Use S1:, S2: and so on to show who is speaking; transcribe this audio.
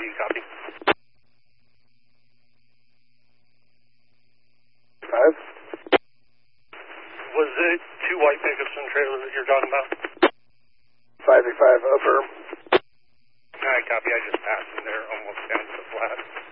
S1: copy.
S2: 5.
S1: Was it 2 white pickups and trailers that you're talking about?
S2: 585, affirm.
S1: Alright, copy. I just passed them. They're almost down to the flat.